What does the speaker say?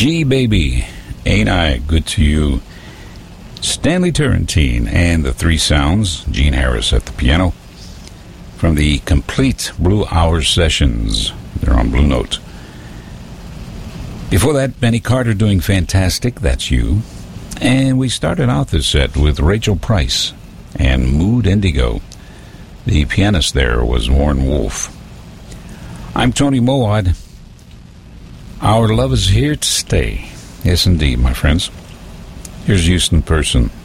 G Baby, Ain't I Good to You? Stanley Turrentine and the Three Sounds, Gene Harris at the piano, from the Complete Blue Hour Sessions. They're on Blue Note. Before that, Benny Carter doing Fantastic, That's You. And we started out this set with Rachel Price and Mood Indigo. The pianist there was Warren Wolf. I'm Tony Moad. Our love is here to stay. Yes, indeed, my friends. Here's Houston Person.